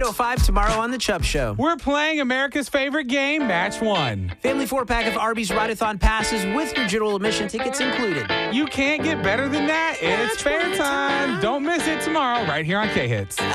8:05 tomorrow on The Chubb Show. We're playing America's favorite game, Match 1. Family 4-pack of Arby's Ride-a-thon passes with your general admission tickets included. You can't get better than that. It's fair time. Don't miss it tomorrow right here on K-Hits.